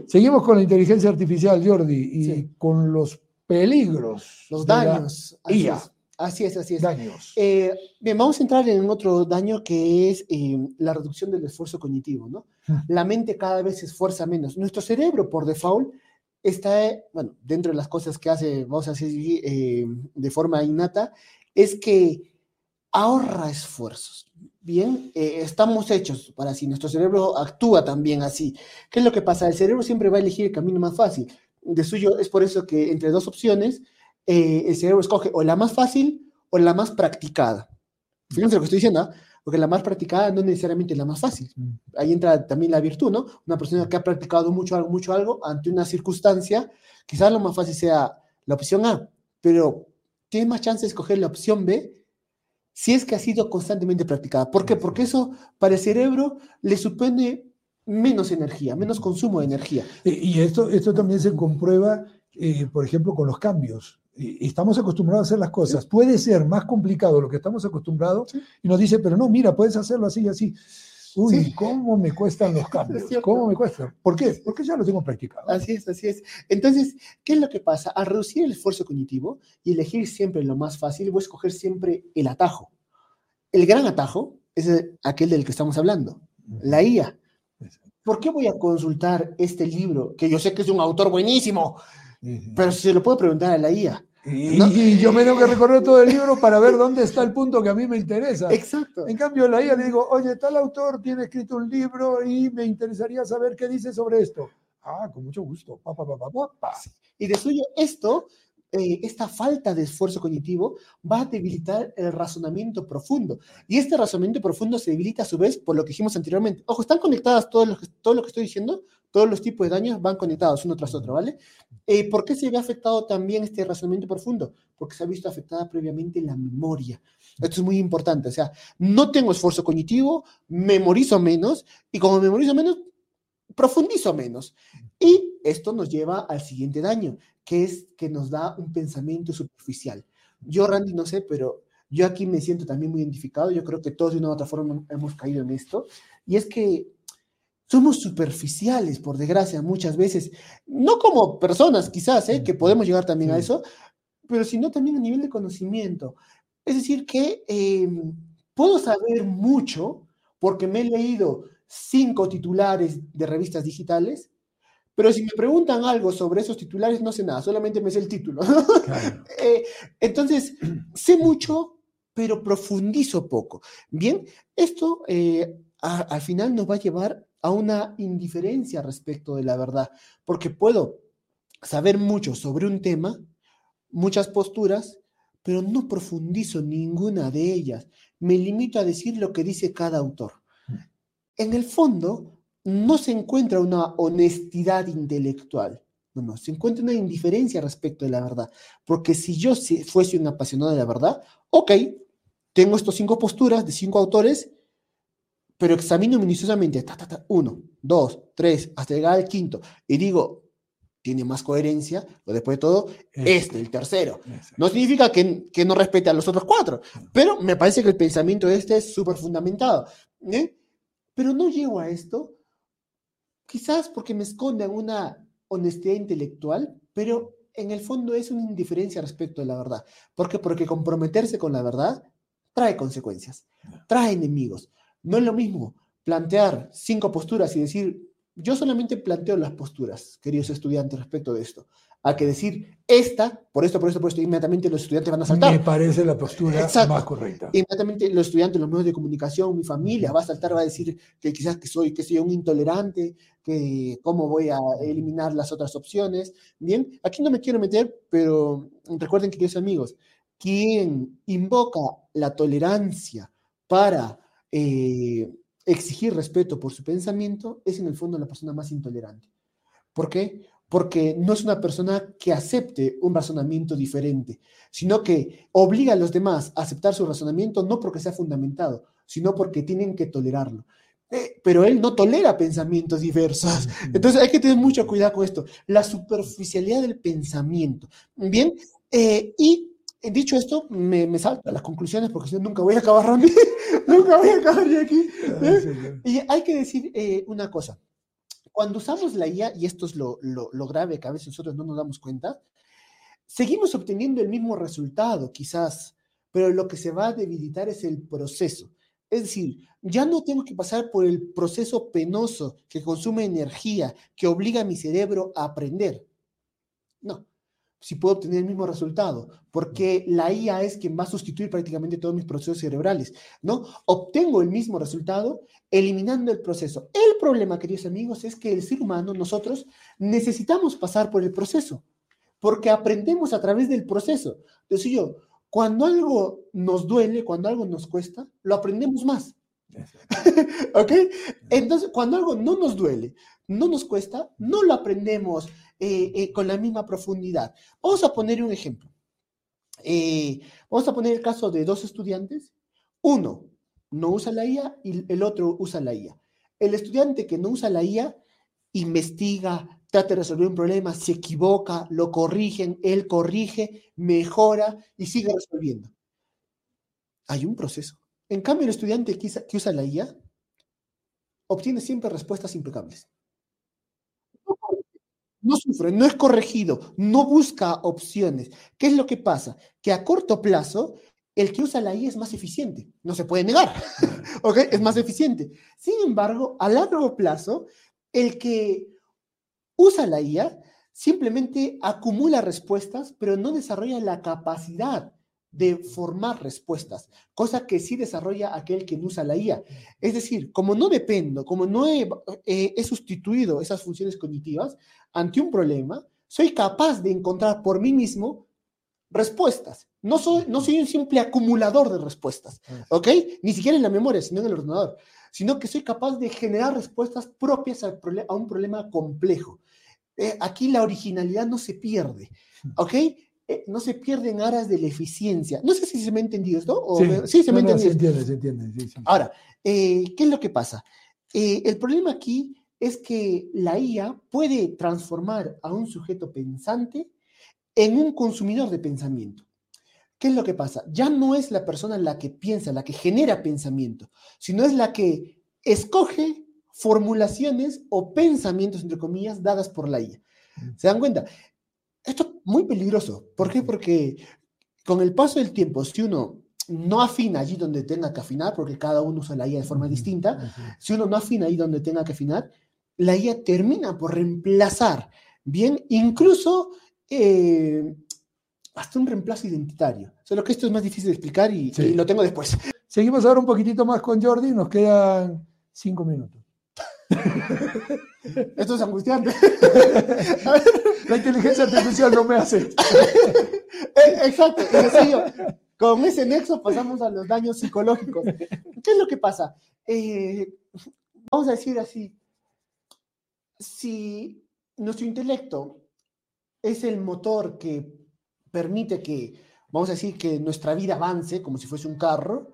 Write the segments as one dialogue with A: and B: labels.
A: Seguimos con la inteligencia artificial, Jordi, y
B: Sí.
A: con los peligros.
B: Los
A: de la
B: daños. Así
A: IA.
B: es. Así es, así es.
A: Daños.
B: Bien, vamos a entrar en otro daño que es la reducción del esfuerzo cognitivo, ¿no? La mente cada vez se esfuerza menos. Nuestro cerebro, por default, está, bueno, dentro de las cosas que hace, vamos a decir, de forma innata, es que ahorra esfuerzos. Bien, estamos hechos para así, nuestro cerebro actúa también así. ¿Qué es lo que pasa? El cerebro siempre va a elegir el camino más fácil. De suyo, es por eso que entre dos opciones, el cerebro escoge o la más fácil o la más practicada. Fíjense lo que estoy diciendo, ¿ah? Porque la más practicada no necesariamente es la más fácil. Ahí entra también la virtud, ¿no? Una persona que ha practicado mucho algo, ante una circunstancia, quizás lo más fácil sea la opción A, pero tiene más chance de escoger la opción B si es que ha sido constantemente practicada. ¿Por qué? Porque eso para el cerebro le supone menos energía, menos consumo de energía.
A: Y esto también se comprueba, por ejemplo, con los cambios. Estamos acostumbrados a hacer las cosas.
B: Sí.
A: Puede ser más complicado lo que estamos acostumbrados,
B: Sí.
A: y nos dice, pero no, mira, puedes hacerlo así y así. Uy,
B: Sí.
A: ¿cómo me cuestan los cambios? ¿Cómo me cuestan? ¿Por qué? Porque ya lo tengo practicado.
B: Así es, así es. Entonces, ¿qué es lo que pasa? Al reducir el esfuerzo cognitivo y elegir siempre lo más fácil, voy a escoger siempre el atajo. El gran atajo es aquel del que estamos hablando, la IA. ¿Por qué voy a consultar este libro, que yo sé que es de un autor buenísimo, pero se lo puedo preguntar a la IA? ¿No?
A: Y yo me tengo que recorrer todo el libro para ver dónde está el punto que a mí me interesa.
B: Exacto.
A: En cambio, la IA le digo, oye, tal autor tiene escrito un libro y me interesaría saber qué dice sobre esto. Ah, con mucho gusto.
B: Sí. Y de suyo, esta falta de esfuerzo cognitivo va a debilitar el razonamiento profundo. Y este razonamiento profundo se debilita a su vez por lo que dijimos anteriormente. Ojo, están conectadas todo lo que estoy diciendo, todos los tipos de daños van conectados uno tras otro, ¿vale? ¿Por qué se ve afectado también este razonamiento profundo? Porque se ha visto afectada previamente la memoria. Esto es muy importante, o sea, no tengo esfuerzo cognitivo, memorizo menos, y como memorizo menos, profundizo menos. Y esto nos lleva al siguiente daño, que es que nos da un pensamiento superficial. Yo, Randy, no sé, pero yo aquí me siento también muy identificado. Yo creo que todos de una u otra forma hemos caído en esto. Y es que somos superficiales, por desgracia, muchas veces. No como personas, quizás, que podemos llegar también a eso, pero sino también a nivel de conocimiento. Es decir, que puedo saber mucho porque me he leído 5 titulares de revistas digitales, pero si me preguntan algo sobre esos titulares, no sé nada, solamente me sé el título.
A: Claro.
B: Entonces, sé mucho, pero profundizo poco. Bien, esto al final nos va a llevar a una indiferencia respecto de la verdad, porque puedo saber mucho sobre un tema, muchas posturas, pero no profundizo ninguna de ellas. Me limito a decir lo que dice cada autor. En el fondo, no se encuentra una honestidad intelectual. No, se encuentra una indiferencia respecto de la verdad. Porque si yo fuese un apasionado de la verdad, ok, tengo estos 5 posturas de 5 autores, pero examino minuciosamente, 1, 2, 3, hasta llegar al quinto, y digo, tiene más coherencia, o después de todo, el tercero. No significa que no respete a los otros 4, pero me parece que el pensamiento es súper fundamentado. Pero no llego a esto, quizás porque me escondan una honestidad intelectual, pero en el fondo es una indiferencia respecto de la verdad. ¿Por qué? Porque comprometerse con la verdad trae consecuencias, trae enemigos. No es lo mismo plantear 5 posturas y decir, yo solamente planteo las posturas, queridos estudiantes, respecto de esto, a que decir, por esto, inmediatamente los estudiantes van a saltar.
A: Me parece la postura más correcta.
B: Inmediatamente los estudiantes, los medios de comunicación, mi familia, va a saltar, va a decir que quizás que soy un intolerante, que cómo voy a eliminar las otras opciones. Bien, aquí no me quiero meter, pero recuerden, queridos amigos, quien invoca la tolerancia para exigir respeto por su pensamiento es en el fondo la persona más intolerante. ¿Por qué? Porque no es una persona que acepte un razonamiento diferente, sino que obliga a los demás a aceptar su razonamiento no porque sea fundamentado, sino porque tienen que tolerarlo. Pero él no tolera pensamientos diversos. Entonces hay que tener mucho cuidado con esto. La superficialidad del pensamiento. Bien, y dicho esto, me salto a las conclusiones porque si no nunca voy a acabar, Randy. Nunca voy a acabar yo aquí. Y hay que decir una cosa. Cuando usamos la IA, y esto es lo grave que a veces nosotros no nos damos cuenta, seguimos obteniendo el mismo resultado, quizás, pero lo que se va a debilitar es el proceso. Es decir, ya no tengo que pasar por el proceso penoso que consume energía, que obliga a mi cerebro a aprender. No, si puedo obtener el mismo resultado, porque la IA es quien va a sustituir prácticamente todos mis procesos cerebrales, ¿no? Obtengo el mismo resultado eliminando el proceso. El problema, queridos amigos, es que el ser humano, nosotros, necesitamos pasar por el proceso, porque aprendemos a través del proceso. Entonces yo, cuando algo nos duele, cuando algo nos cuesta, lo aprendemos más. ¿Ok? Entonces, cuando algo no nos duele, no nos cuesta, no lo aprendemos con la misma profundidad. Vamos a poner un ejemplo. Vamos a poner el caso de dos estudiantes. Uno no usa la IA y el otro usa la IA. El estudiante que no usa la IA investiga, trata de resolver un problema, se equivoca, lo corrigen, él corrige, mejora y sigue resolviendo. Hay un proceso. En cambio, el estudiante que usa la IA obtiene siempre respuestas impecables. No sufre, no es corregido, no busca opciones. ¿Qué es lo que pasa? Que a corto plazo, el que usa la IA es más eficiente. No se puede negar. ¿Ok? Es más eficiente. Sin embargo, a largo plazo, el que usa la IA simplemente acumula respuestas, pero no desarrolla la capacidad de formar respuestas, cosa que sí desarrolla aquel que no usa la IA. Es decir, como no dependo, como no he sustituido esas funciones cognitivas, ante un problema, soy capaz de encontrar por mí mismo respuestas. No soy un simple acumulador de respuestas, ¿ok? Ni siquiera en la memoria, sino en el ordenador, sino que soy capaz de generar respuestas propias a un problema complejo. Aquí la originalidad no se pierde, ¿ok? No se pierde en aras de la eficiencia. No sé si se me ha entendido esto.
A: Sí, se me ha entendido. Se entiende. Sí.
B: Ahora, ¿qué es lo que pasa? El problema aquí es que la IA puede transformar a un sujeto pensante en un consumidor de pensamiento. ¿Qué es lo que pasa? Ya no es la persona la que piensa, la que genera pensamiento, sino es la que escoge formulaciones o pensamientos, entre comillas, dadas por la IA. ¿Se dan cuenta? Esto es muy peligroso. ¿Por qué? Porque con el paso del tiempo, si uno no afina allí donde tenga que afinar, porque cada uno usa la IA de forma distinta, si uno no afina ahí donde tenga que afinar, la IA termina por reemplazar, bien, incluso hasta un reemplazo identitario. Solo que esto es más difícil de explicar y lo tengo después.
A: Seguimos ahora un poquitito más con Jordi, nos quedan 5 minutos.
B: Esto es angustiante.
A: La inteligencia artificial no me hace.
B: Exacto. Con ese nexo pasamos a los daños psicológicos. ¿Qué es lo que pasa? Vamos a decir así, si nuestro intelecto es el motor que permite que, vamos a decir, que nuestra vida avance como si fuese un carro,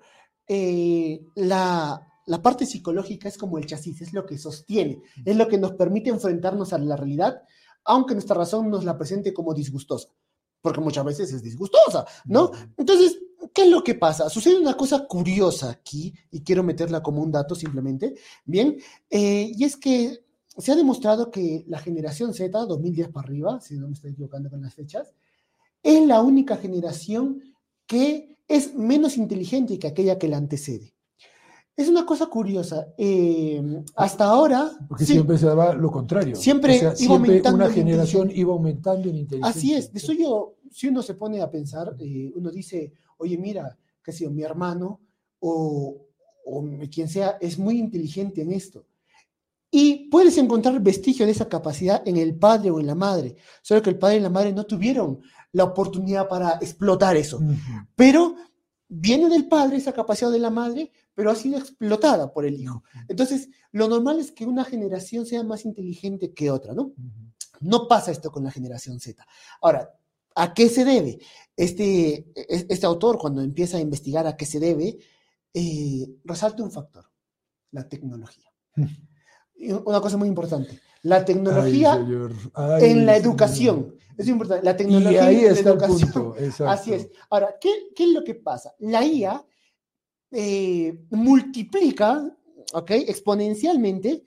B: la parte psicológica es como el chasis, es lo que sostiene, es lo que nos permite enfrentarnos a la realidad, aunque nuestra razón nos la presente como disgustosa, porque muchas veces es disgustosa, ¿no? Entonces, ¿qué es lo que pasa? Sucede una cosa curiosa aquí, y quiero meterla como un dato simplemente, ¿bien? Y es que se ha demostrado que la generación Z, 2010 para arriba, si no me estoy equivocando con las fechas, es la única generación que es menos inteligente que aquella que la antecede. Es una cosa curiosa. Hasta ahora...
A: Porque siempre se daba lo contrario.
B: Siempre iba aumentando.
A: Una generación iba aumentando en inteligencia.
B: Así es. De eso si uno se pone a pensar, uno dice, oye, mira, qué sé yo, mi hermano o quien sea es muy inteligente en esto. Y puedes encontrar vestigio de esa capacidad en el padre o en la madre. Solo que el padre y la madre no tuvieron la oportunidad para explotar eso. Pero viene del padre esa capacidad de la madre, pero ha sido explotada por el hijo. Entonces, lo normal es que una generación sea más inteligente que otra, ¿no? No pasa esto con la generación Z. Ahora, ¿a qué se debe? Este autor, cuando empieza a investigar a qué se debe, resalta un factor, la tecnología. Una cosa muy importante, la tecnología en la educación. Es importante, la tecnología en la educación. Así es. Ahora, ¿qué es lo que pasa? La IA multiplica, ¿okay?, exponencialmente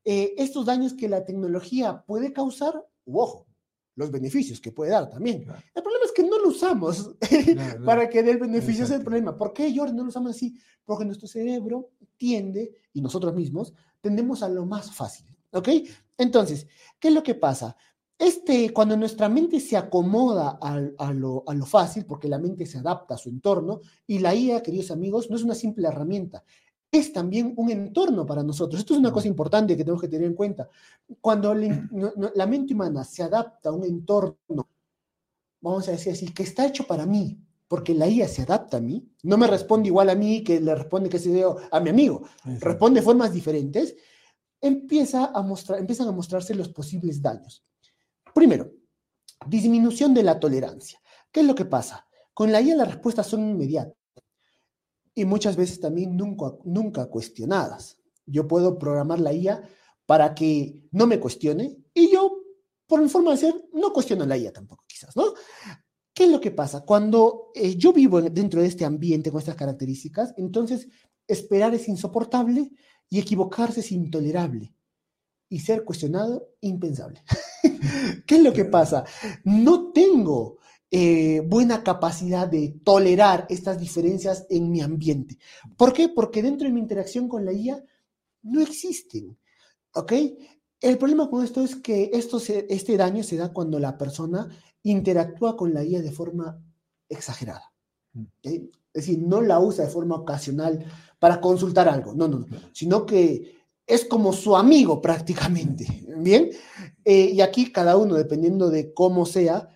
B: estos daños que la tecnología puede causar, ojo, los beneficios que puede dar también.
A: Claro.
B: El problema es que no lo usamos
A: Claro.
B: para que dé el beneficio. Ese es el
A: Exacto.
B: problema. ¿Por qué, Jordi, no lo usamos así? Porque nuestro cerebro tiende, y nosotros mismos, tendemos a lo más fácil, ¿ok? Entonces, ¿qué es lo que pasa? Cuando nuestra mente se acomoda a lo fácil, porque la mente se adapta a su entorno, y la IA, queridos amigos, no es una simple herramienta, es también un entorno para nosotros. Esto es una cosa importante que tenemos que tener en cuenta. Cuando la mente humana se adapta a un entorno, vamos a decir así, que está hecho para mí, porque la IA se adapta a mí, no me responde igual a mí que le responde, qué sé yo, a mi amigo,
A: Exacto.
B: responde de formas diferentes, empiezan a mostrarse los posibles daños. Primero, disminución de la tolerancia. ¿Qué es lo que pasa? Con la IA las respuestas son inmediatas y muchas veces también nunca cuestionadas. Yo puedo programar la IA para que no me cuestione y yo, por mi forma de ser, no cuestiono la IA tampoco, quizás, ¿no? ¿Qué es lo que pasa? Cuando yo vivo dentro de este ambiente con estas características, entonces esperar es insoportable y equivocarse es intolerable y ser cuestionado impensable. ¿Qué es lo que pasa? No tengo buena capacidad de tolerar estas diferencias en mi ambiente. ¿Por qué? Porque dentro de mi interacción con la IA no existen, ¿ok? El problema con esto es que este daño se da cuando la persona interactúa con la IA de forma exagerada. ¿Okay? Es decir, no la usa de forma ocasional para consultar algo, no, sino que es como su amigo prácticamente, ¿bien? Y aquí cada uno, dependiendo de cómo sea,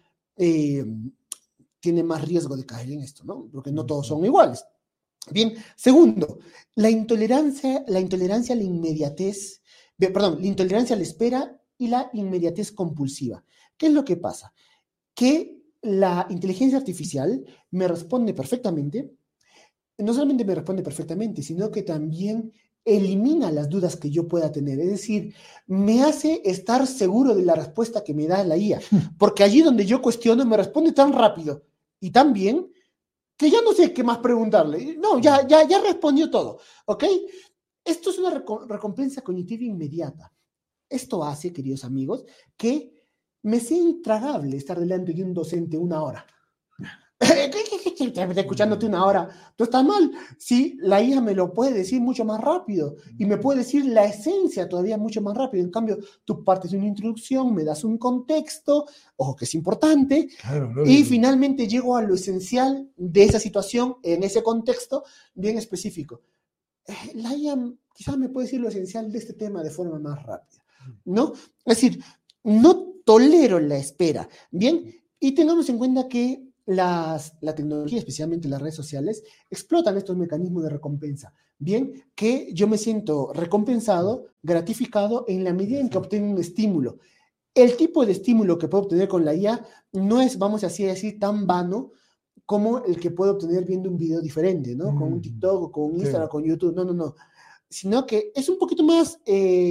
B: tiene más riesgo de caer en esto, ¿no? Porque no todos son iguales. Bien, segundo, la intolerancia a la inmediatez, perdón, la intolerancia a la espera y la inmediatez compulsiva. ¿Qué es lo que pasa? Que la inteligencia artificial me responde perfectamente, no solamente me responde perfectamente, sino que también elimina las dudas que yo pueda tener. Es decir, me hace estar seguro de la respuesta que me da la IA, porque allí donde yo cuestiono me responde tan rápido y tan bien que ya no sé qué más preguntarle. No, ya respondió todo, ¿ok? Esto es una recompensa cognitiva inmediata. Esto hace, queridos amigos, que me sea intragable estar delante de un docente 1 hora. Escuchándote 1 hora, tú estás mal. Sí, la hija me lo puede decir mucho más rápido y me puede decir la esencia todavía mucho más rápido. En cambio, tú partes de una introducción, me das un contexto, ojo que es importante,
A: Claro,
B: y finalmente llego a lo esencial de esa situación en ese contexto bien específico. La IA quizás me puede decir lo esencial de este tema de forma más rápida, ¿no? Es decir, no tolero la espera, ¿bien? Y tengamos en cuenta que la tecnología, especialmente las redes sociales, explotan estos mecanismos de recompensa. Bien, que yo me siento recompensado, gratificado en la medida en que obtengo un estímulo. El tipo de estímulo que puedo obtener con la IA no es, vamos a decir, tan vano como el que puedo obtener viendo un video diferente, ¿no? Con un TikTok, o con un Instagram, con YouTube. No. Sino que es un poquito más,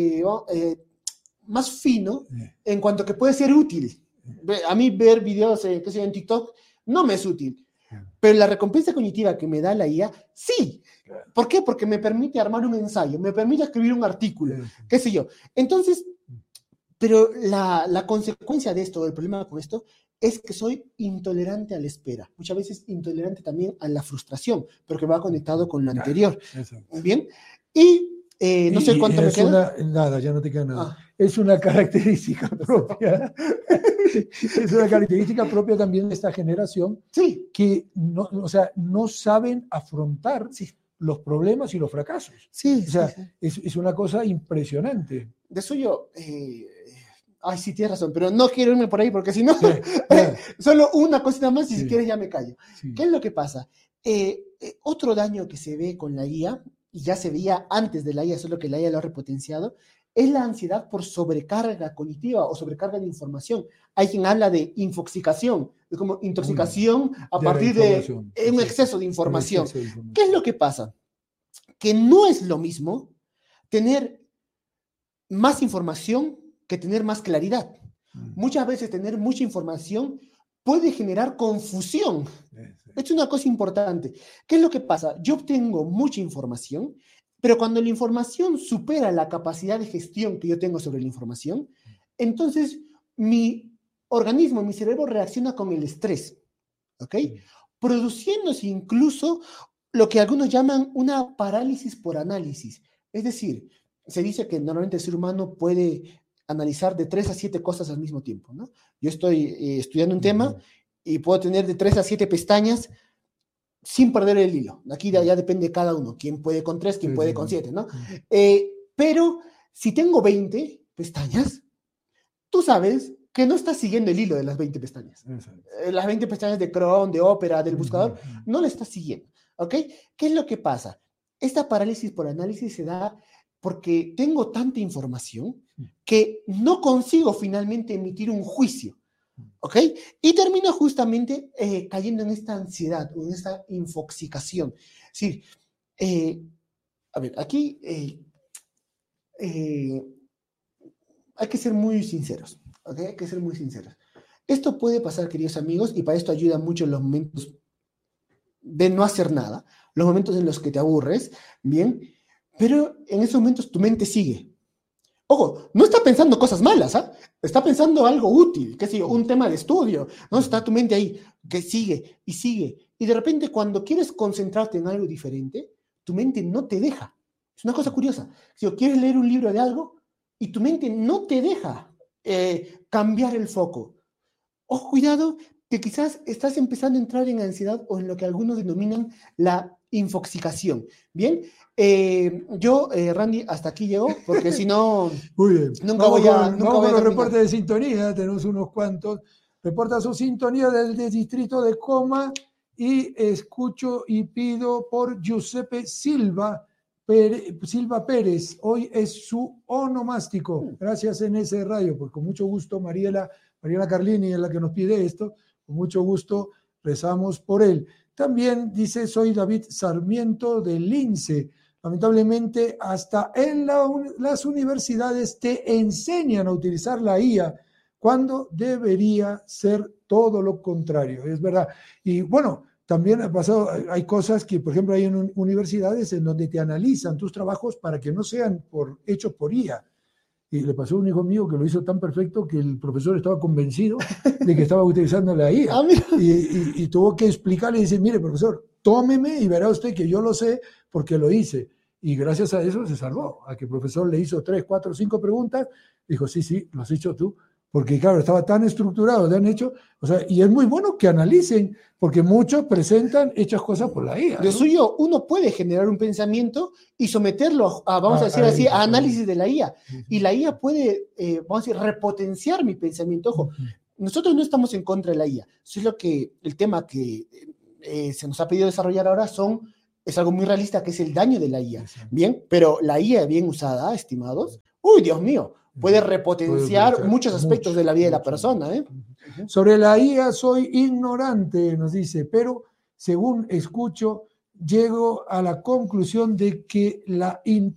B: más fino en cuanto que puede ser útil. A mí ver videos, qué sé yo, en TikTok no me es útil. Pero la recompensa cognitiva que me da la IA, sí. ¿Por qué? Porque me permite armar un ensayo, me permite escribir un artículo, qué sé yo. Entonces, pero la consecuencia de esto, el problema con esto, es que soy intolerante a la espera. Muchas veces intolerante también a la frustración, pero que va conectado con lo anterior. Bien. Y no sé cuánto me queda.
A: Nada, ya no te queda nada. Es una característica propia. Es una característica propia también de esta generación,
B: sí,
A: que no saben afrontar los problemas y los fracasos.
B: Sí,
A: o sea, es una cosa impresionante.
B: De suyo, ay, sí, tienes razón, pero no quiero irme por ahí porque si no, solo una cosita más y si quieres ya me callo. ¿Qué es lo que pasa? Otro daño que se ve con la IA, y ya se veía antes de la IA, solo que la IA lo ha repotenciado, es la ansiedad por sobrecarga cognitiva o sobrecarga de información. Hay quien habla de infoxicación, es como intoxicación a partir de un exceso de información. ¿Qué es lo que pasa? Que no es lo mismo tener más información que tener más claridad. Muchas veces tener mucha información puede generar confusión. Es una cosa importante. ¿Qué es lo que pasa? Yo obtengo mucha información Pero cuando la información supera la capacidad de gestión que yo tengo sobre la información, entonces mi organismo, mi cerebro reacciona con el estrés, ¿ok? Produciéndose incluso lo que algunos llaman una parálisis por análisis. Es decir, se dice que normalmente el ser humano puede analizar de 3 a 7 cosas al mismo tiempo, ¿no? Yo estoy estudiando un tema y puedo tener de 3 a 7 pestañas sin perder el hilo. Aquí ya depende de cada uno, quién puede con 3, quién puede con 7, ¿no? Pero si tengo 20 pestañas, tú sabes que no estás siguiendo el hilo de las 20 pestañas. Las 20 pestañas de Chrome, de Opera, del buscador, no le estás siguiendo, ¿ok? ¿Qué es lo que pasa? Esta parálisis por análisis se da porque tengo tanta información que no consigo finalmente emitir un juicio, ¿ok? Y termino justamente cayendo en esta ansiedad o en esta infoxicación. Sí, a ver, aquí hay que ser muy sinceros, ¿ok? Hay que ser muy sinceros. Esto puede pasar, queridos amigos, y para esto ayudan mucho los momentos de no hacer nada, los momentos en los que te aburres, ¿bien? Pero en esos momentos tu mente sigue. Ojo, no está pensando cosas malas, ¿ah? Está pensando algo útil, qué sé yo, un tema de estudio, ¿no? Está tu mente ahí, que sigue y sigue. Y de repente cuando quieres concentrarte en algo diferente, tu mente no te deja. Es una cosa curiosa. Si quieres leer un libro de algo y tu mente no te deja cambiar el foco. Ojo, cuidado, que quizás estás empezando a entrar en ansiedad o en lo que algunos denominan la infoxicación. Bien, Randy, hasta aquí llego, porque si no,
A: muy bien.
B: Nunca voy a
A: los
B: terminar.
A: reportes de sintonía, tenemos unos cuantos. Reporta su sintonía del distrito de Coma y escucho y pido por Giuseppe Silva Pérez. Hoy es su onomástico. Gracias NS Radio, pues con mucho gusto, Mariela Carlini es la que nos pide esto. Con mucho gusto rezamos por él. También dice, soy David Sarmiento de Lince. Lamentablemente, hasta en las universidades te enseñan a utilizar la IA cuando debería ser todo lo contrario. Es verdad. Y bueno, también ha pasado, hay cosas que, por ejemplo, hay en universidades en donde te analizan tus trabajos para que no sean hechos por IA. Y le pasó a un hijo mío que lo hizo tan perfecto que el profesor estaba convencido de que estaba utilizando la IA. Y tuvo que explicarle y decir, mire, profesor, tómeme y verá usted que yo lo sé porque lo hice. Y gracias a eso se salvó. A que el profesor le hizo 3, 4, 5 preguntas, dijo, sí, lo has hecho tú. Porque claro, estaba tan estructurado, tan hecho, o sea, y es muy bueno que analicen, porque muchos presentan hechas cosas por la IA.
B: De suyo, uno puede generar un pensamiento y someterlo a vamos a decir así, a análisis de la IA. Y la IA puede, vamos a decir, repotenciar mi pensamiento. Ojo, nosotros no estamos en contra de la IA. Eso es lo que, el tema que se nos ha pedido desarrollar ahora es algo muy realista, que es el daño de la IA. Bien, pero la IA bien usada, estimados, uy, Dios mío, puede repotenciar muchos aspectos de la vida de la persona.
A: Sobre la IA soy ignorante, nos dice, pero según escucho, llego a la conclusión de que la